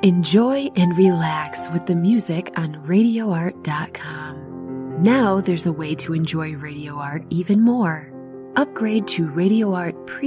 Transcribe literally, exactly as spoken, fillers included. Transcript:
Enjoy and relax with the music on radio art dot com. Now there's a way to enjoy Radio Art even more. Upgrade to Radio Art Premium